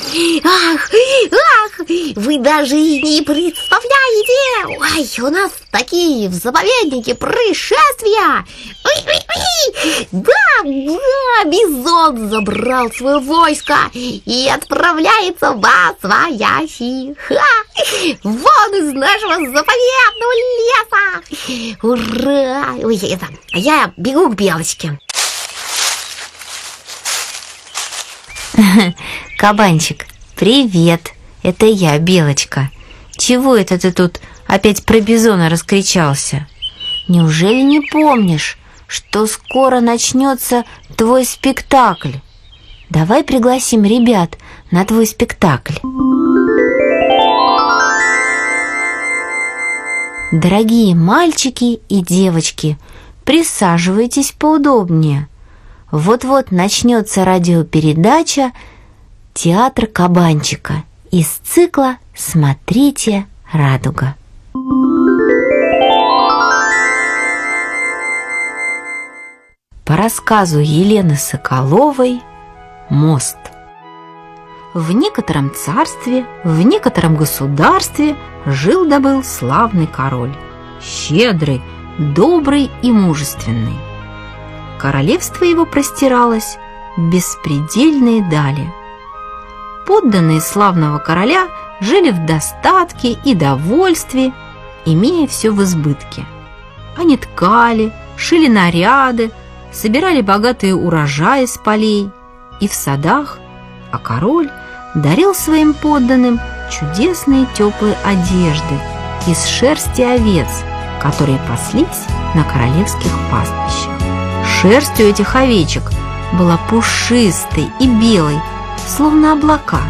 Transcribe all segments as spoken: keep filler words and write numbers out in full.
Ах, ах, вы даже и не представляете! Ой, у нас такие в заповеднике происшествия! Ой, ой, ой. Да, да, Бизон забрал свое войско и отправляется во свояси. Ха! Вон из нашего заповедного леса! Ура! Ой, это, а я бегу к Белочке. Кабанчик, привет, это я, Белочка. Чего это ты тут опять про бизона раскричался? Неужели не помнишь, что скоро начнется твой спектакль? Давай пригласим ребят на твой спектакль. Дорогие мальчики и девочки, присаживайтесь поудобнее. Вот-вот начнется радиопередача «Театр Кабанчика» из цикла «Смотрите, радуга». По рассказу Елены Соколовой «Мост». В некотором царстве, в некотором государстве жил да был славный король, щедрый, добрый и мужественный. Королевство его простиралось в беспредельные дали. Подданные славного короля жили в достатке и довольстве, имея все в избытке. Они ткали, шили наряды, собирали богатые урожаи с полей и в садах, а король дарил своим подданным чудесные теплые одежды из шерсти овец, которые паслись на королевских пастбищах. Шерсть у этих овечек была пушистой и белой, словно облака.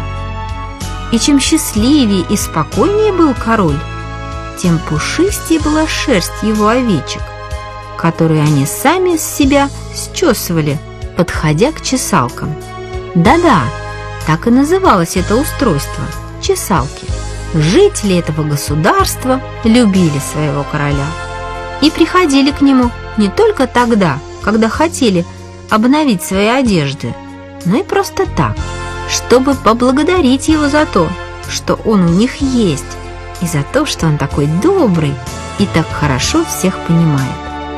И чем счастливее и спокойнее был король, тем пушистее была шерсть его овечек, которые они сами с себя счесывали, подходя к чесалкам. Да-да, так и называлось это устройство – чесалки. Жители этого государства любили своего короля и приходили к нему не только тогда, когда хотели обновить свои одежды, но и просто так, чтобы поблагодарить его за то, что он у них есть, и за то, что он такой добрый и так хорошо всех понимает.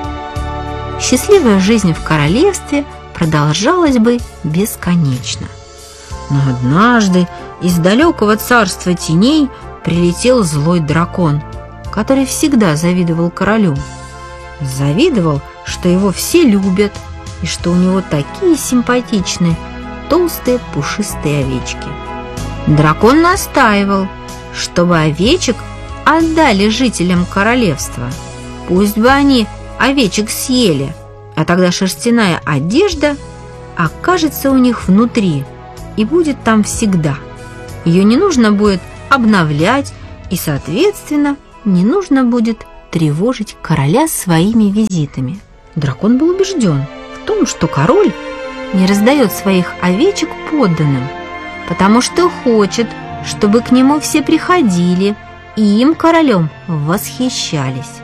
Счастливая жизнь в королевстве продолжалась бы бесконечно. Но однажды из далекого царства теней прилетел злой дракон, который всегда завидовал королю. Завидовал, что его все любят и что у него такие симпатичные толстые пушистые овечки. Дракон настаивал, чтобы овечек отдали жителям королевства. Пусть бы они овечек съели, а тогда шерстяная одежда окажется у них внутри и будет там всегда. Ее не нужно будет обновлять, и, соответственно, не нужно будет тревожить короля своими визитами. Дракон был убежден в том, что король не раздает своих овечек подданным, потому что хочет, чтобы к нему все приходили и им, королем, восхищались.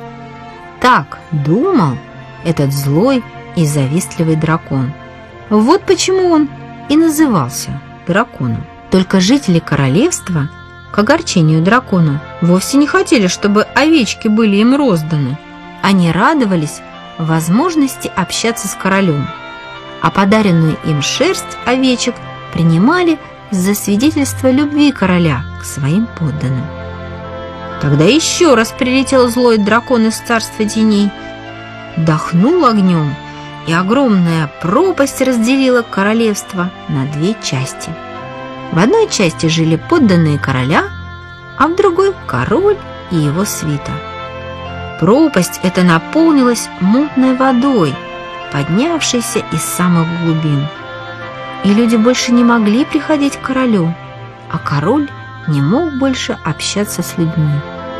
Так думал этот злой и завистливый дракон. Вот почему он и назывался драконом. Только жители королевства, к огорчению дракона, вовсе не хотели, чтобы овечки были им розданы. Они радовались возможности общаться с королем, а подаренную им шерсть овечек принимали за свидетельство любви короля к своим подданным. Тогда еще раз прилетел злой дракон из царства теней, дохнул огнем, и огромная пропасть разделила королевство на две части. В одной части жили подданные короля, а в другой – король и его свита. Пропасть эта наполнилась мутной водой, поднявшейся из самых глубин. И люди больше не могли приходить к королю, а король не мог больше общаться с людьми.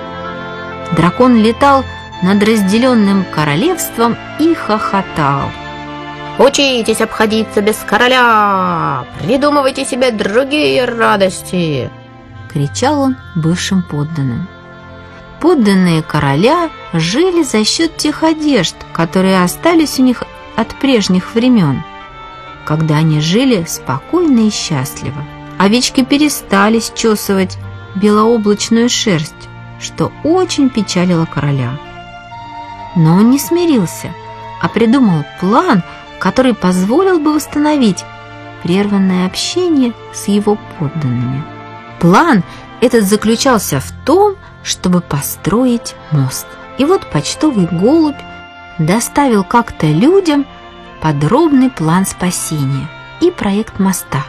Дракон летал над разделенным королевством и хохотал. «Учитесь обходиться без короля! Придумывайте себе другие радости!» — кричал он бывшим подданным. Подданные короля жили за счет тех одежд, которые остались у них от прежних времен, когда они жили спокойно и счастливо. Овечки перестали счесывать белооблачную шерсть, что очень печалило короля. Но он не смирился, а придумал план, который позволил бы восстановить прерванное общение с его подданными. План этот заключался в том, чтобы построить мост. И вот почтовый голубь доставил как-то людям подробный план спасения и проект моста.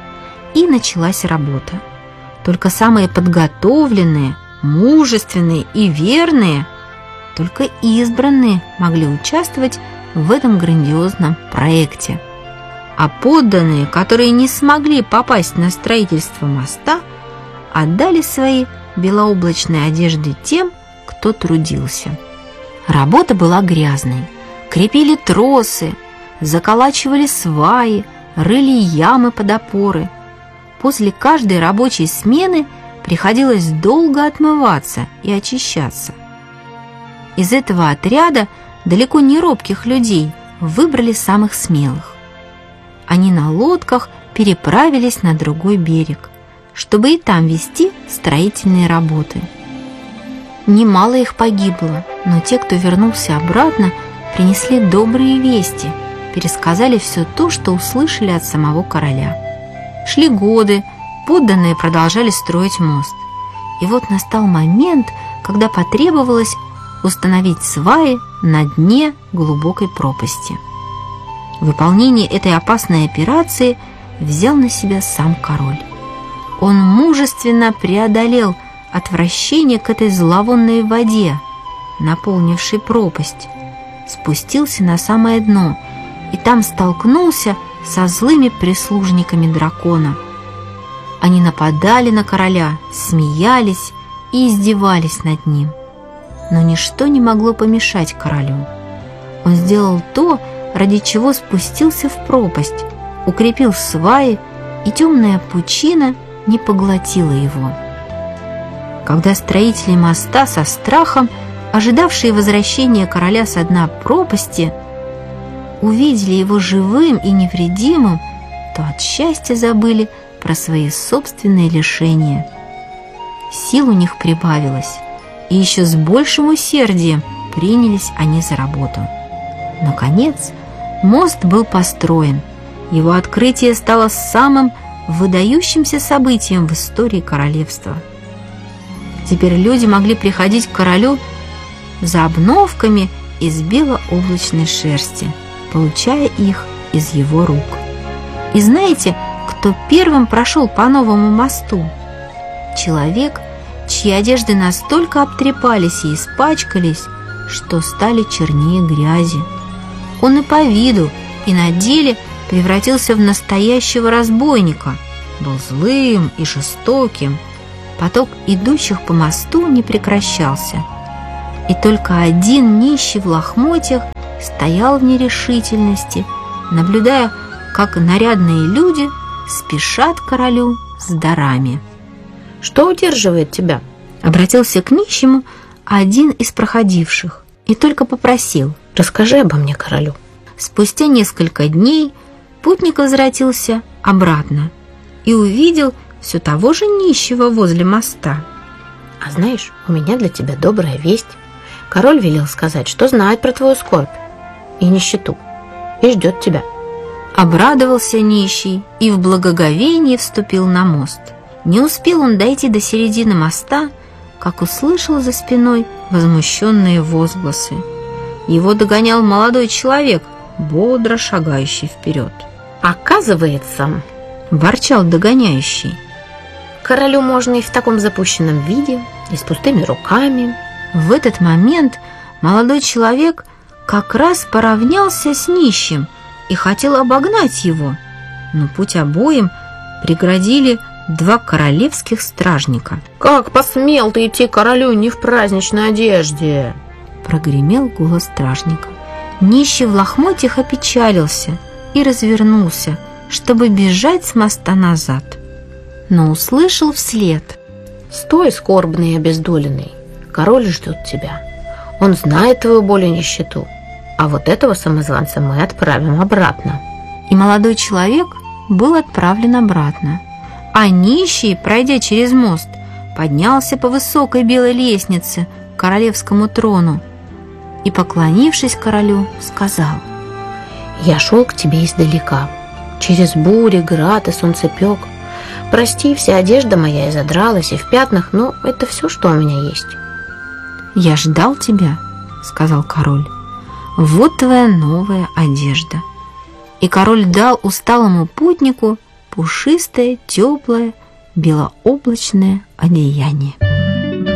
И началась работа. Только самые подготовленные, мужественные и верные, только избранные могли участвовать в этом грандиозном проекте. А подданные, которые не смогли попасть на строительство моста, отдали свои белооблачные одежды тем, кто трудился. Работа была грязной. Крепили тросы, заколачивали сваи, рыли ямы под опоры. После каждой рабочей смены приходилось долго отмываться и очищаться. Из этого отряда далеко не робких людей выбрали самых смелых. Они на лодках переправились на другой берег, чтобы и там вести строительные работы. Немало их погибло, но те, кто вернулся обратно, принесли добрые вести, пересказали все то, что услышали от самого короля. Шли годы, подданные продолжали строить мост. И вот настал момент, когда потребовалось установить сваи на дне глубокой пропасти. Выполнение этой опасной операции взял на себя сам король. Он мужественно преодолел отвращение к этой зловонной воде, наполнившей пропасть, спустился на самое дно и там столкнулся со злыми прислужниками дракона. Они нападали на короля, смеялись и издевались над ним. Но ничто не могло помешать королю. Он сделал то, ради чего спустился в пропасть, укрепил сваи, и темная пучина не поглотила его. Когда строители моста со страхом, ожидавшие возвращения короля со дна пропасти, увидели его живым и невредимым, то от счастья забыли про свои собственные лишения. Сил у них прибавилось, и еще с большим усердием принялись они за работу. Наконец, мост был построен. Его открытие стало самым выдающимся событием в истории королевства. Теперь люди могли приходить к королю за обновками из белооблачной шерсти, получая их из его рук. И знаете, кто первым прошел по новому мосту? Человек, чьи одежды настолько обтрепались и испачкались, что стали чернее грязи. Он и по виду, и на деле превратился в настоящего разбойника, был злым и жестоким. Поток идущих по мосту не прекращался, и только один нищий в лохмотьях стоял в нерешительности, наблюдая, как нарядные люди спешат к королю с дарами. «Что удерживает тебя?» — обратился к нищему один из проходивших и только попросил: «Расскажи обо мне королю». Спустя несколько дней путник возвратился обратно и увидел все того же нищего возле моста. «А знаешь, у меня для тебя добрая весть. Король велел сказать, что знает про твою скорбь и нищету, и ждет тебя». Обрадовался нищий и в благоговении вступил на мост. Не успел он дойти до середины моста, как услышал за спиной возмущенные возгласы. Его догонял молодой человек, бодро шагающий вперед. «Оказывается, — ворчал догоняющий, — королю можно и в таком запущенном виде, и с пустыми руками». В этот момент молодой человек как раз поравнялся с нищим и хотел обогнать его, но путь обоим преградили два королевских стражника. «Как посмел ты идти к королю не в праздничной одежде?» — прогремел голос стражника. Нищий в лохмотьях опечалился и развернулся, чтобы бежать с моста назад, но услышал вслед: «Стой, скорбный и обездоленный, король ждет тебя. Он знает твою боль и нищету, а вот этого самозванца мы отправим обратно». И молодой человек был отправлен обратно, А нищий, пройдя через мост, поднялся по высокой белой лестнице к королевскому трону и, поклонившись королю, сказал: «Я шел к тебе издалека, через бури, град и солнцепек. Прости, вся одежда моя изодралась и в пятнах, но это все, что у меня есть». «Я ждал тебя», — сказал король. «Вот твоя новая одежда». И король дал усталому путнику пушистое, теплое, белооблачное одеяние.